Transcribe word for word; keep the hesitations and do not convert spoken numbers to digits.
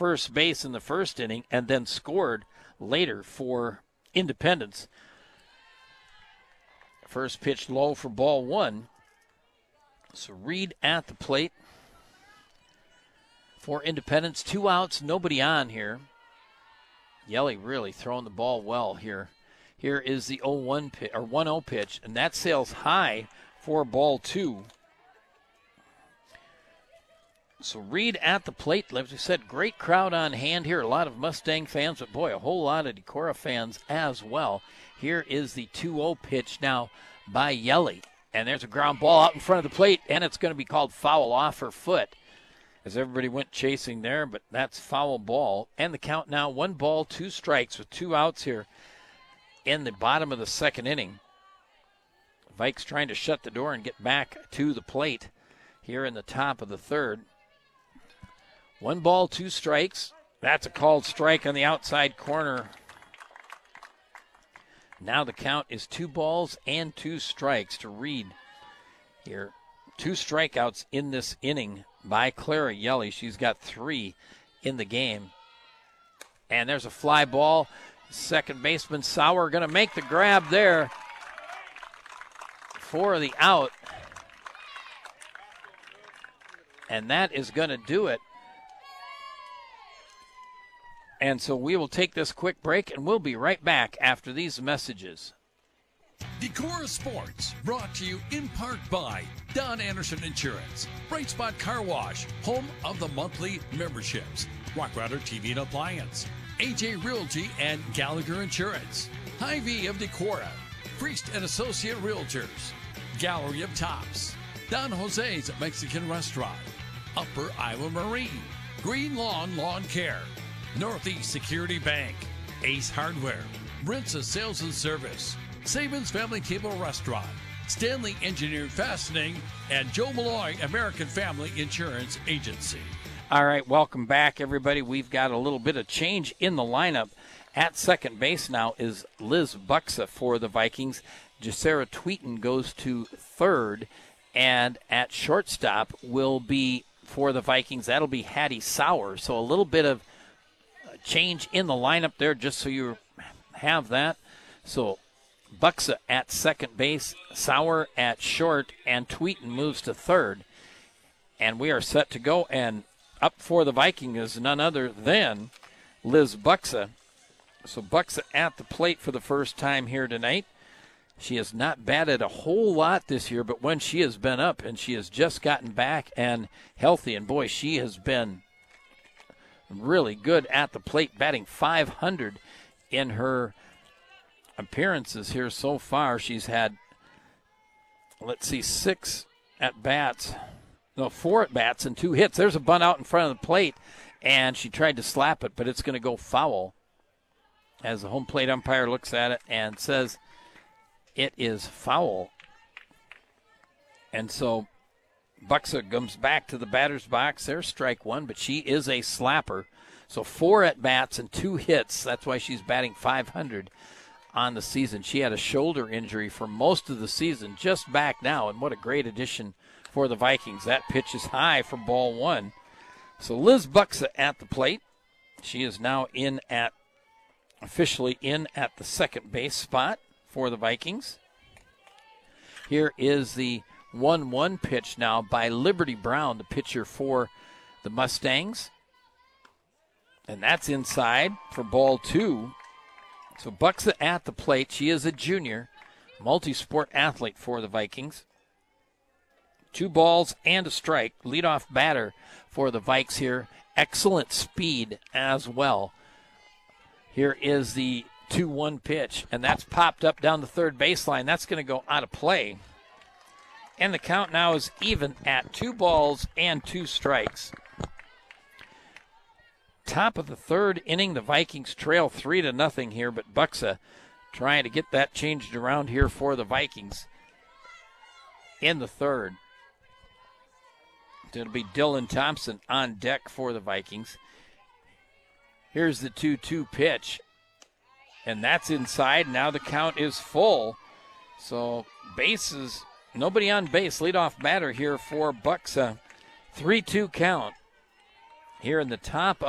first base in the first inning and then scored later for Independence. First pitch low for ball one. So Reed at the plate for Independence. Two outs, nobody on here. Yelly really throwing the ball well here. Here is the oh one pitch, or one oh pitch, and that sails high for ball two. So Reed at the plate. Like we said, great crowd on hand here. A lot of Mustang fans, but boy, a whole lot of Decorah fans as well. Here is the two oh pitch now by Yelly. And there's a ground ball out in front of the plate, and it's going to be called foul off her foot as everybody went chasing there, but that's foul ball. And the count now, one ball, two strikes with two outs here in the bottom of the second inning. Vikes trying to shut the door and get back to the plate here in the top of the third. One ball, two strikes. That's a called strike on the outside corner. Now the count is two balls and two strikes to Reed here. Two strikeouts in this inning by Clara Yelly. She's got three in the game. And there's a fly ball. Second baseman Sauer going to make the grab there for the out. And that is going to do it. And so we will take this quick break, and we'll be right back after these messages. Decorah Sports, brought to you in part by Don Anderson Insurance, Bright Spot Car Wash, home of the monthly memberships, Rockwater T V and Appliance, A J Realty and Gallagher Insurance, Hy-Vee of Decorah, Priest and Associate Realtors, Gallery of Tops, Don Jose's Mexican Restaurant, Upper Iowa Marine, Green Lawn Lawn Care, Northeast Security Bank, Ace Hardware, Brinza Sales and Service, Sabins Family Table Restaurant, Stanley Engineered Fastening, and Joe Malloy American Family Insurance Agency. All right, welcome back, everybody. We've got a little bit of change in the lineup. At second base now is Liz Buxa for the Vikings. Jacera Tweeten goes to third, and at shortstop will be for the Vikings. That'll be Hattie Sauer. So a little bit of change in the lineup there, just so you have that. So Buxa at second base, Sauer at short, and Tweeten moves to third. And we are set to go, and up for the Vikings is none other than Liz Buxa. So Buxa at the plate for the first time here tonight. She has not batted a whole lot this year, but when she has been up, and she has just gotten back and healthy, and boy, she has been really good at the plate, batting five hundred in her appearances here so far. She's had, let's see, six at-bats, no, four at-bats and two hits. There's a bunt out in front of the plate, and she tried to slap it, but it's going to go foul as the home plate umpire looks at it and says it is foul. And so Buxa comes back to the batter's box. There's strike one, but she is a slapper. So four at-bats and two hits. That's why she's batting five hundred on the season. She had a shoulder injury for most of the season, just back now, and what a great addition for the Vikings. That pitch is high for ball one. So Liz Buxa at the plate. She is now in at, officially in at the second base spot for the Vikings. Here is the one one pitch now by Liberty Brown, the pitcher for the Mustangs. And that's inside for ball two. So Buxa at the plate. She is a junior, multi-sport athlete for the Vikings. Two balls and a strike. Leadoff batter for the Vikes here. Excellent speed as well. Here is the two one pitch, and that's popped up down the third baseline. That's going to go out of play. And the count now is even at two balls and two strikes. Top of the third inning, the Vikings trail three to nothing here, but Buxa trying to get that changed around here for the Vikings in the third. It'll be Dylan Thompson on deck for the Vikings. Here's the two two pitch, and that's inside. Now the count is full. So bases, nobody on base. Leadoff batter here for Buxa. three two count here in the top